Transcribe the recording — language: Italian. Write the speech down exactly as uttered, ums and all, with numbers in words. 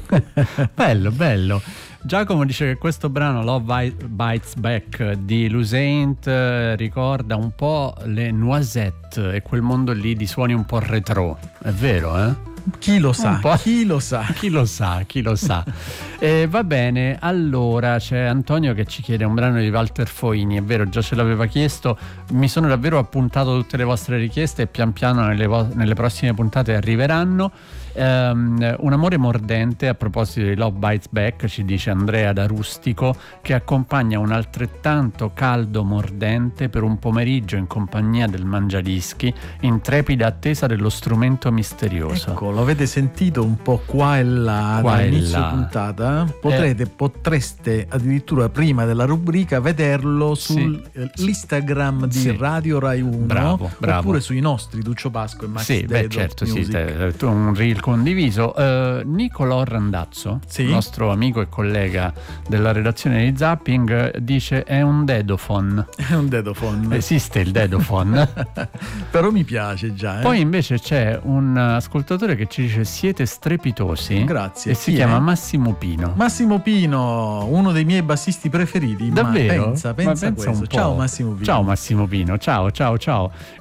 Bello, bello. Giacomo dice che questo brano Love Bites Back di Lusaint ricorda un po' le Noisette e quel mondo lì di suoni un po' retro. È vero, eh? Chi lo sa, chi lo sa, chi lo sa, chi lo sa. Eh, va bene, allora c'è Antonio che ci chiede un brano di Walter Foini. È vero, già ce l'aveva chiesto. Mi sono davvero appuntato tutte le vostre richieste e pian piano nelle, vo- nelle prossime puntate arriveranno. Um, un amore mordente, a proposito di Love Bites Back, ci dice Andrea da Rustico, che accompagna un altrettanto caldo mordente per un pomeriggio in compagnia del Mangiadischi, in trepida attesa dello strumento misterioso. Ecco, lo avete sentito un po' qua e là qua dall'inizio e là. puntata? Potrete, eh. potreste addirittura prima della rubrica vederlo sull'Instagram sì. di sì. Radio Rai uno, bravo, bravo. oppure sui nostri Duccio Pasco e Max sì, Dedo beh, certo, Music. sì, te, tu un reel condiviso. uh, Nicolò Randazzo, sì? nostro amico e collega della redazione di Zapping, dice è un dedophone. È un dedophone. Esiste il dedophone. Però mi piace già, eh? Poi invece c'è un ascoltatore che ci dice siete strepitosi. Grazie. E si Chi chiama è? Massimo Pino. Massimo Pino, uno dei miei bassisti preferiti. Davvero? Ma pensa, pensa, Ma pensa questo. un po'. Ciao Massimo Pino. Ciao Massimo Pino, ciao ciao ciao.